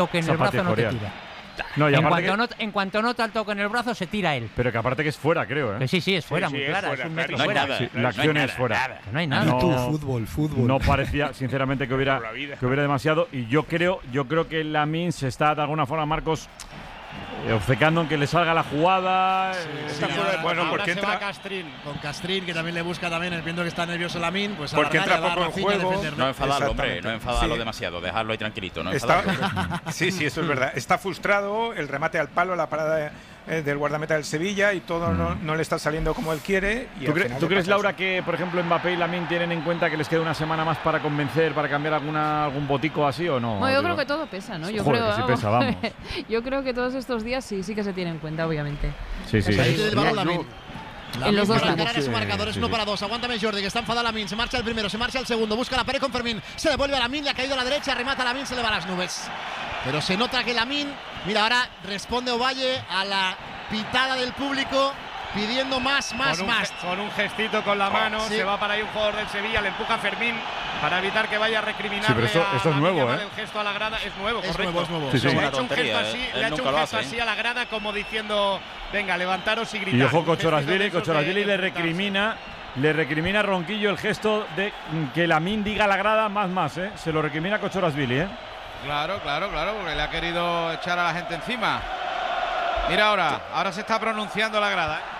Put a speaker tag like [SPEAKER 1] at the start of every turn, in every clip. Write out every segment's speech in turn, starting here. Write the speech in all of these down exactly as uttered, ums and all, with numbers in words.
[SPEAKER 1] toque en el brazo no te tira.
[SPEAKER 2] No, y
[SPEAKER 1] en, cuanto
[SPEAKER 2] que...
[SPEAKER 1] no, en cuanto nota el toque en el brazo, se tira él.
[SPEAKER 2] Pero que aparte que es fuera, creo, ¿eh?
[SPEAKER 1] Que sí, sí, es fuera,
[SPEAKER 3] sí,
[SPEAKER 1] muy
[SPEAKER 3] sí,
[SPEAKER 1] clara.
[SPEAKER 3] Es,
[SPEAKER 1] fuera,
[SPEAKER 3] es un
[SPEAKER 1] metro
[SPEAKER 3] no
[SPEAKER 1] fuera.
[SPEAKER 3] Nada,
[SPEAKER 2] sí,
[SPEAKER 3] no
[SPEAKER 2] la acción
[SPEAKER 3] nada,
[SPEAKER 2] es fuera.
[SPEAKER 3] Nada.
[SPEAKER 1] No hay nada.
[SPEAKER 2] No,
[SPEAKER 4] tú, fútbol, fútbol.
[SPEAKER 2] No parecía, sinceramente, que hubiera, que hubiera demasiado. Y yo creo, yo creo que Lamine se está, de alguna forma, Marcos, eh, obcecando en que le salga la jugada.
[SPEAKER 5] Sí,
[SPEAKER 2] eh,
[SPEAKER 5] sí,
[SPEAKER 3] fuera,
[SPEAKER 5] ahora,
[SPEAKER 3] bueno,
[SPEAKER 5] ahora
[SPEAKER 3] porque
[SPEAKER 5] se
[SPEAKER 3] entra
[SPEAKER 5] va Castrín, con Castrín, que también le busca también, viendo que está nervioso Lamine, pues
[SPEAKER 3] porque
[SPEAKER 5] alargar,
[SPEAKER 3] entra poco en
[SPEAKER 5] Rafinha a
[SPEAKER 3] juego.
[SPEAKER 5] defenderlo.
[SPEAKER 6] No enfadarlo, hombre,
[SPEAKER 3] Exactamente.
[SPEAKER 6] no enfadarlo
[SPEAKER 3] Sí.
[SPEAKER 6] demasiado, dejarlo ahí tranquilito, no
[SPEAKER 3] Está,
[SPEAKER 6] enfadarlo.
[SPEAKER 3] sí, sí, eso es verdad. Está frustrado, el remate al palo, la parada eh, del guardameta del Sevilla y todo no, no le está saliendo como él quiere. Y
[SPEAKER 2] ¿Tú,
[SPEAKER 3] al
[SPEAKER 2] cre-
[SPEAKER 3] final
[SPEAKER 2] ¿tú
[SPEAKER 3] le
[SPEAKER 2] crees,
[SPEAKER 3] pasa
[SPEAKER 2] Laura,
[SPEAKER 3] eso.
[SPEAKER 2] que, por ejemplo, Mbappé y Lamine tienen en cuenta que les queda una semana más para convencer, para cambiar alguna algún botico así o no?
[SPEAKER 7] Bueno, yo
[SPEAKER 2] Digo,
[SPEAKER 7] creo que todo pesa, ¿no? Yo
[SPEAKER 2] Joder,
[SPEAKER 7] creo,
[SPEAKER 2] que sí pesa, vamos.
[SPEAKER 7] yo creo que todos estos días sí, sí que se tiene en cuenta, obviamente.
[SPEAKER 2] Sí, sí.
[SPEAKER 5] Ahí tiene el balón Lamine.
[SPEAKER 7] En los dos
[SPEAKER 5] para
[SPEAKER 7] lados.
[SPEAKER 5] encarar a su marcador, es
[SPEAKER 2] Sí,
[SPEAKER 5] uno
[SPEAKER 2] sí.
[SPEAKER 5] para dos. Aguántame Jordi, que está enfadado Lamine. Se marcha el primero, se marcha el segundo. Busca la pared con Fermín. Se devuelve a Lamine, le ha caído a la derecha. Remata Lamine, se le va a las nubes. Pero se nota que Lamine, mira, ahora responde Ovalle a la pitada del público, pidiendo más, más,
[SPEAKER 8] con un,
[SPEAKER 5] más.
[SPEAKER 8] Con un gestito con la mano,
[SPEAKER 5] sí.
[SPEAKER 8] se va para ahí un jugador del Sevilla, le empuja a Fermín para evitar que vaya a recriminarle
[SPEAKER 2] Sí, pero esto-
[SPEAKER 8] a
[SPEAKER 2] esto es
[SPEAKER 8] Lamine
[SPEAKER 2] nuevo,
[SPEAKER 8] Yamal
[SPEAKER 2] ¿eh?
[SPEAKER 8] El gesto a la grada es nuevo,
[SPEAKER 5] Es
[SPEAKER 8] correcto.
[SPEAKER 5] nuevo, es nuevo.
[SPEAKER 2] Sí, sí.
[SPEAKER 8] Le ha
[SPEAKER 6] Una
[SPEAKER 8] hecho un
[SPEAKER 6] tontería,
[SPEAKER 8] gesto así,
[SPEAKER 6] ¿eh?
[SPEAKER 8] le
[SPEAKER 6] Él
[SPEAKER 8] ha hecho
[SPEAKER 6] nunca
[SPEAKER 8] un
[SPEAKER 6] lo
[SPEAKER 8] gesto
[SPEAKER 6] hace, ¿eh?
[SPEAKER 8] así a la grada como diciendo, venga, levantaros y gritar.
[SPEAKER 2] Y ojo,
[SPEAKER 8] Un gestito de
[SPEAKER 2] Cochorasvili,
[SPEAKER 8] esos de
[SPEAKER 2] Cochorasvili le
[SPEAKER 8] enfrentarse.
[SPEAKER 2] recrimina, le recrimina a Ronquillo el gesto de que Lamine diga a la grada más, más, ¿eh? Se lo recrimina Cochorasvili, ¿eh?
[SPEAKER 9] Claro, claro, claro, porque le ha querido echar a la gente encima. Mira ahora, ahora se está pronunciando la grada. ¿eh?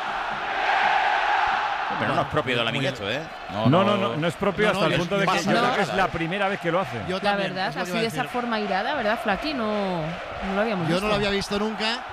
[SPEAKER 6] Pero no es propio de Lamine esto, ¿eh?
[SPEAKER 2] No, no, no, no es propio
[SPEAKER 5] No, no,
[SPEAKER 2] hasta el
[SPEAKER 5] es-
[SPEAKER 2] punto de que
[SPEAKER 5] pasa
[SPEAKER 2] yo creo
[SPEAKER 6] nada.
[SPEAKER 2] que es la primera vez que lo hace.
[SPEAKER 5] Yo
[SPEAKER 7] La
[SPEAKER 5] también,
[SPEAKER 7] verdad,
[SPEAKER 5] es lo que
[SPEAKER 7] así
[SPEAKER 5] iba a
[SPEAKER 7] de esa
[SPEAKER 5] decir.
[SPEAKER 7] forma irada, ¿verdad, Flaqui? No, no lo habíamos
[SPEAKER 5] Yo
[SPEAKER 7] visto.
[SPEAKER 5] no lo había visto nunca.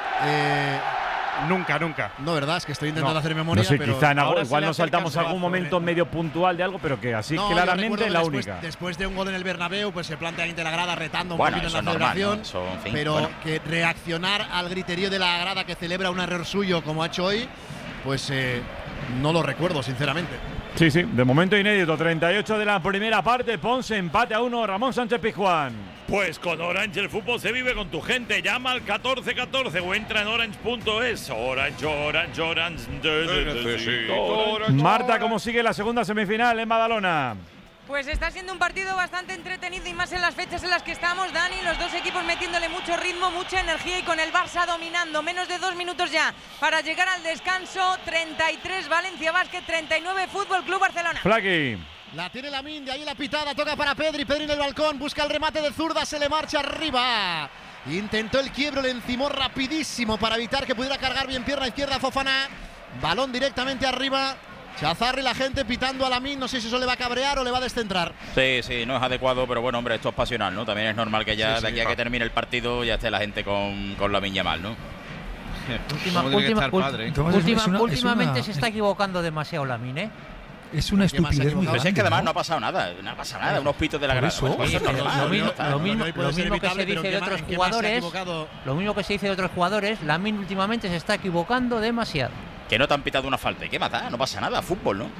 [SPEAKER 5] Eh,
[SPEAKER 8] Nunca, nunca.
[SPEAKER 5] no, verdad, es que estoy intentando
[SPEAKER 8] No.
[SPEAKER 5] hacer memoria.
[SPEAKER 2] No sé,
[SPEAKER 5] pero
[SPEAKER 2] quizá en algo-
[SPEAKER 8] ahora se
[SPEAKER 2] igual
[SPEAKER 8] le
[SPEAKER 2] nos
[SPEAKER 8] acerca
[SPEAKER 2] saltamos
[SPEAKER 8] su
[SPEAKER 2] algún
[SPEAKER 8] brazo,
[SPEAKER 2] momento
[SPEAKER 8] ¿eh?
[SPEAKER 2] medio puntual de algo, pero que así
[SPEAKER 5] No, yo
[SPEAKER 2] claramente
[SPEAKER 5] recuerdo
[SPEAKER 2] la
[SPEAKER 5] que después,
[SPEAKER 2] única.
[SPEAKER 5] Después de un gol en el Bernabéu, pues se plantea gente de la grada retando un
[SPEAKER 6] Bueno,
[SPEAKER 5] poquito
[SPEAKER 6] eso
[SPEAKER 5] en la
[SPEAKER 6] es normal,
[SPEAKER 5] celebración.
[SPEAKER 6] ¿no? Eso, en fin,
[SPEAKER 5] pero
[SPEAKER 6] bueno.
[SPEAKER 5] que reaccionar al griterío de la grada que celebra un error suyo como ha hecho hoy, pues eh, no lo recuerdo, sinceramente.
[SPEAKER 2] Sí, sí, de momento inédito. treinta y ocho de la primera parte, Ponce empate a uno, Ramón Sánchez Pizjuán.
[SPEAKER 10] Pues con Orange el fútbol se vive con tu gente. Llama al catorce catorce o entra en orange punto es. Orange, Orange, Orange. de- de- necesito Orange.
[SPEAKER 2] Marta, ¿cómo sigue la segunda semifinal en Badalona?
[SPEAKER 11] Pues está siendo un partido bastante entretenido y más en las fechas en las que estamos, Dani. Los dos equipos metiéndole mucho ritmo, mucha energía y con el Barça dominando. Menos de dos minutos ya para llegar al descanso. treinta y tres Valencia Basket, treinta y nueve Fútbol Club Barcelona.
[SPEAKER 2] Flaqui.
[SPEAKER 5] La tiene Lamine, de ahí la pitada, toca para Pedri, Pedri en el balcón, busca el remate de zurda, se le marcha arriba. Intentó el quiebro, le encimó rapidísimo para evitar que pudiera cargar bien pierna izquierda Fofana. Balón directamente arriba. Chazarri, la gente pitando a Lamine, no sé si eso le va a cabrear o le va a descentrar.
[SPEAKER 6] Sí, sí, no es adecuado, pero bueno, hombre, esto es pasional, ¿no? También es normal que ya
[SPEAKER 5] Sí,
[SPEAKER 6] de
[SPEAKER 5] sí,
[SPEAKER 6] aquí a que
[SPEAKER 5] claro.
[SPEAKER 6] termine el partido ya esté la gente con, con Lamine Yamal, ¿no?
[SPEAKER 1] Última,
[SPEAKER 9] ¿Cómo tiene que
[SPEAKER 1] última,
[SPEAKER 9] estar
[SPEAKER 1] ul-
[SPEAKER 9] padre, eh?
[SPEAKER 4] Entonces,
[SPEAKER 1] última-
[SPEAKER 4] es una- es
[SPEAKER 1] últimamente
[SPEAKER 4] una-
[SPEAKER 1] se está equivocando demasiado Lamine, ¿eh?
[SPEAKER 4] Es una
[SPEAKER 5] ¿Qué más se ha
[SPEAKER 4] estupidez muy
[SPEAKER 5] equivocado?
[SPEAKER 6] Pero si es que
[SPEAKER 4] grande,
[SPEAKER 6] además
[SPEAKER 4] ¿no?
[SPEAKER 6] no ha pasado nada, no ha pasado nada, unos pitos de la
[SPEAKER 4] Por
[SPEAKER 6] grada.
[SPEAKER 4] eso.
[SPEAKER 6] Bueno,
[SPEAKER 1] Sí,
[SPEAKER 6] eso es
[SPEAKER 1] pero
[SPEAKER 6] normal,
[SPEAKER 1] lo mismo,
[SPEAKER 6] ya está.
[SPEAKER 1] lo mismo,
[SPEAKER 5] Hoy puede
[SPEAKER 1] lo
[SPEAKER 5] ser
[SPEAKER 1] mismo que se
[SPEAKER 5] evitable, pero
[SPEAKER 1] dice de
[SPEAKER 5] ¿qué más-
[SPEAKER 1] otros
[SPEAKER 5] en qué más se ha
[SPEAKER 1] jugadores,
[SPEAKER 5] equivocado?
[SPEAKER 1] lo mismo que se dice de otros jugadores, Lamine últimamente se está equivocando demasiado.
[SPEAKER 6] Que no te han pitado una falta. ¿Y qué más da? No pasa nada, fútbol, ¿no?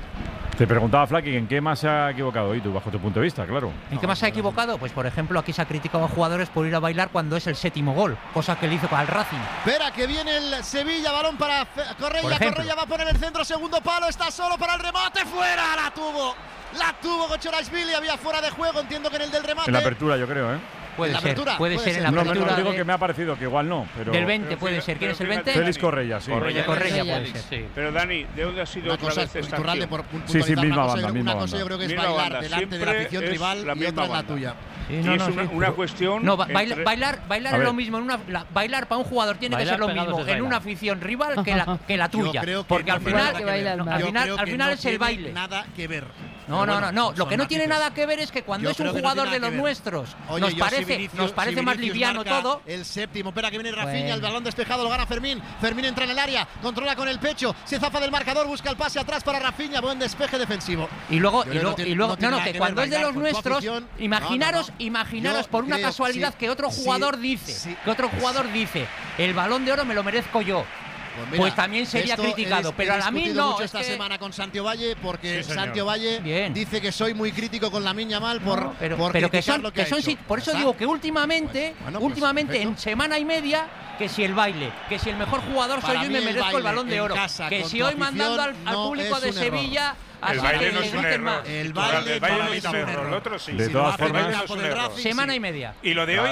[SPEAKER 2] Te preguntaba, Flaqui, ¿en qué más se ha equivocado hoy tú, bajo tu punto de vista? Claro.
[SPEAKER 1] ¿En qué más se ha equivocado? Pues por ejemplo aquí se ha criticado a jugadores por ir a bailar cuando es el séptimo gol, cosa que le hizo al Racing.
[SPEAKER 5] Espera, que viene el Sevilla, balón para Fe-
[SPEAKER 1] Por
[SPEAKER 5] Correia,
[SPEAKER 1] ejemplo.
[SPEAKER 5] Correia va a poner el centro, segundo palo, está solo para el remate, fuera, la tuvo, la tuvo Gochorashvili, había fuera de juego, entiendo que en el del remate.
[SPEAKER 2] En la apertura, yo creo, ¿eh?
[SPEAKER 1] Puede
[SPEAKER 5] ¿En la
[SPEAKER 1] ser,
[SPEAKER 5] apertura?
[SPEAKER 1] puede
[SPEAKER 5] Puede
[SPEAKER 1] ser
[SPEAKER 5] ser.
[SPEAKER 1] en la
[SPEAKER 2] No, no,
[SPEAKER 1] apertura
[SPEAKER 2] no, digo
[SPEAKER 1] de-
[SPEAKER 2] que me ha parecido que igual no, pero.
[SPEAKER 1] del veinte
[SPEAKER 3] Pero
[SPEAKER 1] puede
[SPEAKER 3] fíjate-
[SPEAKER 1] ser. ¿Quién es el
[SPEAKER 3] pero
[SPEAKER 1] veinte?
[SPEAKER 3] fíjate-
[SPEAKER 2] Félix Correia, sí.
[SPEAKER 1] Correia, Correia puede
[SPEAKER 7] Correia.
[SPEAKER 1] ser, sí.
[SPEAKER 3] Pero Dani, ¿de dónde ha sido
[SPEAKER 5] Una
[SPEAKER 3] otra
[SPEAKER 5] cosa,
[SPEAKER 3] vez esta
[SPEAKER 5] Iturralde,
[SPEAKER 3] acción?
[SPEAKER 5] por
[SPEAKER 2] Sí,
[SPEAKER 5] puntualizar
[SPEAKER 2] sí,
[SPEAKER 5] una
[SPEAKER 2] misma
[SPEAKER 5] cosa,
[SPEAKER 2] banda,
[SPEAKER 5] yo creo-
[SPEAKER 2] misma
[SPEAKER 5] una cosa
[SPEAKER 2] banda.
[SPEAKER 5] yo creo que es
[SPEAKER 3] Misma
[SPEAKER 5] bailar
[SPEAKER 3] banda,
[SPEAKER 5] delante de la
[SPEAKER 3] siempre
[SPEAKER 5] afición
[SPEAKER 3] es
[SPEAKER 5] rival
[SPEAKER 3] la
[SPEAKER 5] y
[SPEAKER 3] misma
[SPEAKER 5] otra es la
[SPEAKER 3] banda.
[SPEAKER 5] tuya.
[SPEAKER 1] Sí,
[SPEAKER 3] Y
[SPEAKER 1] no,
[SPEAKER 3] es
[SPEAKER 1] no,
[SPEAKER 3] una,
[SPEAKER 1] sí.
[SPEAKER 3] una cuestión.
[SPEAKER 1] No, ba-
[SPEAKER 3] entre-
[SPEAKER 1] bailar, bailar, bailar
[SPEAKER 2] A
[SPEAKER 1] es
[SPEAKER 2] ver.
[SPEAKER 1] lo mismo. En una, la- bailar para un jugador tiene
[SPEAKER 12] Bailar
[SPEAKER 1] que ser lo
[SPEAKER 12] pegados
[SPEAKER 1] mismo
[SPEAKER 12] es
[SPEAKER 1] en
[SPEAKER 12] bailar.
[SPEAKER 1] una afición rival que la, que la
[SPEAKER 5] Yo
[SPEAKER 1] tuya.
[SPEAKER 5] creo que
[SPEAKER 1] Porque
[SPEAKER 5] no
[SPEAKER 1] al
[SPEAKER 5] tiene
[SPEAKER 1] final,
[SPEAKER 5] nada que ver.
[SPEAKER 7] bailar
[SPEAKER 1] no,
[SPEAKER 7] mal.
[SPEAKER 1] al
[SPEAKER 5] Yo
[SPEAKER 1] final,
[SPEAKER 5] creo
[SPEAKER 1] al
[SPEAKER 5] que
[SPEAKER 1] final
[SPEAKER 5] no
[SPEAKER 1] es el
[SPEAKER 5] tiene
[SPEAKER 1] baile.
[SPEAKER 5] nada que ver.
[SPEAKER 1] No,
[SPEAKER 5] Pero
[SPEAKER 1] no,
[SPEAKER 5] bueno,
[SPEAKER 1] no, no. Lo
[SPEAKER 5] son
[SPEAKER 1] que no tiene
[SPEAKER 5] matices.
[SPEAKER 1] nada que ver es que cuando
[SPEAKER 5] Yo
[SPEAKER 1] es un
[SPEAKER 5] creo que no
[SPEAKER 1] jugador
[SPEAKER 5] tiene
[SPEAKER 1] de
[SPEAKER 5] nada
[SPEAKER 1] los
[SPEAKER 5] que ver.
[SPEAKER 1] nuestros
[SPEAKER 5] Oye,
[SPEAKER 1] nos
[SPEAKER 5] yo si
[SPEAKER 1] parece,
[SPEAKER 5] Vinicius-
[SPEAKER 1] nos parece
[SPEAKER 5] si
[SPEAKER 1] más
[SPEAKER 5] Vinicius
[SPEAKER 1] liviano
[SPEAKER 5] marca
[SPEAKER 1] todo.
[SPEAKER 5] El séptimo, espera que viene Rafinha,
[SPEAKER 1] Bueno.
[SPEAKER 5] el balón despejado lo gana Fermín. Fermín entra en el área, controla con el pecho, se zafa del marcador, busca el pase atrás para Rafinha, buen despeje defensivo.
[SPEAKER 1] Y luego,
[SPEAKER 5] Yo
[SPEAKER 1] y
[SPEAKER 5] creo
[SPEAKER 1] luego,
[SPEAKER 5] que no
[SPEAKER 1] y luego,
[SPEAKER 5] tiene
[SPEAKER 1] no, no,
[SPEAKER 5] nada
[SPEAKER 1] que
[SPEAKER 5] que
[SPEAKER 1] cuando
[SPEAKER 5] ver
[SPEAKER 1] es de
[SPEAKER 5] bailar
[SPEAKER 1] los
[SPEAKER 5] con tu
[SPEAKER 1] nuestros,
[SPEAKER 5] afición.
[SPEAKER 1] imaginaros,
[SPEAKER 5] No, no, no.
[SPEAKER 1] imaginaros
[SPEAKER 5] Yo
[SPEAKER 1] por una
[SPEAKER 5] creo,
[SPEAKER 1] casualidad
[SPEAKER 5] sí,
[SPEAKER 1] que otro
[SPEAKER 5] sí,
[SPEAKER 1] jugador dice,
[SPEAKER 5] sí,
[SPEAKER 1] que otro jugador dice, el balón de oro me lo merezco yo.
[SPEAKER 5] Pues, mira,
[SPEAKER 1] Pues también sería
[SPEAKER 5] esto
[SPEAKER 1] criticado,
[SPEAKER 5] he-
[SPEAKER 1] pero
[SPEAKER 5] he
[SPEAKER 1] a Lamine
[SPEAKER 5] discutido
[SPEAKER 1] no,
[SPEAKER 5] mucho
[SPEAKER 1] es
[SPEAKER 5] esta
[SPEAKER 1] que-
[SPEAKER 5] semana con Santi Ovalle porque
[SPEAKER 2] Sí, señor.
[SPEAKER 5] Santi Ovalle
[SPEAKER 1] Bien.
[SPEAKER 5] dice que soy muy crítico con Lamine Yamal por,
[SPEAKER 1] No, pero,
[SPEAKER 5] por
[SPEAKER 1] pero que
[SPEAKER 5] criticar
[SPEAKER 1] son,
[SPEAKER 5] lo que,
[SPEAKER 1] que
[SPEAKER 5] ha
[SPEAKER 1] son
[SPEAKER 5] hecho.
[SPEAKER 1] si- por eso
[SPEAKER 5] ¿Ya
[SPEAKER 1] digo
[SPEAKER 5] está?
[SPEAKER 1] que últimamente,
[SPEAKER 5] Pues, bueno, pues,
[SPEAKER 1] últimamente en
[SPEAKER 5] perfecto.
[SPEAKER 1] semana y media, que si el baile, que si el mejor jugador soy
[SPEAKER 5] Para
[SPEAKER 1] yo y
[SPEAKER 5] mí
[SPEAKER 1] me
[SPEAKER 5] el
[SPEAKER 1] merezco el
[SPEAKER 5] baile
[SPEAKER 1] balón de
[SPEAKER 5] en
[SPEAKER 1] oro,
[SPEAKER 5] casa
[SPEAKER 1] que
[SPEAKER 5] con
[SPEAKER 1] si
[SPEAKER 5] tu
[SPEAKER 1] hoy
[SPEAKER 5] afición
[SPEAKER 1] mandando al, al
[SPEAKER 5] no
[SPEAKER 1] público
[SPEAKER 5] es
[SPEAKER 1] de
[SPEAKER 5] un error.
[SPEAKER 1] Sevilla,
[SPEAKER 3] El
[SPEAKER 1] así
[SPEAKER 3] baile
[SPEAKER 1] que
[SPEAKER 3] no es un
[SPEAKER 1] griten
[SPEAKER 3] error.
[SPEAKER 1] más.
[SPEAKER 5] El
[SPEAKER 3] El
[SPEAKER 5] baile
[SPEAKER 3] baile
[SPEAKER 5] para
[SPEAKER 3] no
[SPEAKER 5] mí
[SPEAKER 3] es
[SPEAKER 5] es
[SPEAKER 3] un
[SPEAKER 5] un
[SPEAKER 3] error.
[SPEAKER 5] error.
[SPEAKER 3] El otro sí.
[SPEAKER 2] De
[SPEAKER 3] Si
[SPEAKER 2] todas
[SPEAKER 3] lo hace el
[SPEAKER 2] formas-
[SPEAKER 3] baile no es un error.
[SPEAKER 1] Semana
[SPEAKER 5] Sí.
[SPEAKER 1] y media.
[SPEAKER 3] Y lo de hoy